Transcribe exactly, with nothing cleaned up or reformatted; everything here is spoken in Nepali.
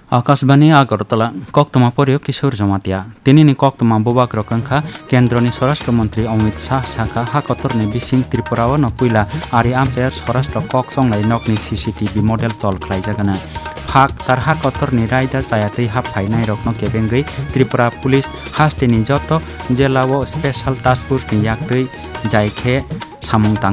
आकाशवाणी आगरतला कक्तमा पर्यो किशोर जमातिया तिनी कक्तमा बोबाक रकंखा केन्द्रनि स्वराष्ट्र मन्त्री अमित शाह शाखा हा कतरनि बिसिं त्रिपुरा व नपुइला आरि आमचायर स्वराष्ट्र कक संलाय नकनि सीसीटीवी मडेल चल खलाइजागोन फाक तारहा कतरनि रायदा जायातै हाब फाइनाय रकनो केबेंगै त्रिपुरा पुलिस हास्टेनि जत जिल्ला व स्पेशल टास्क फोर्सनि याक्तै जायखे सामुं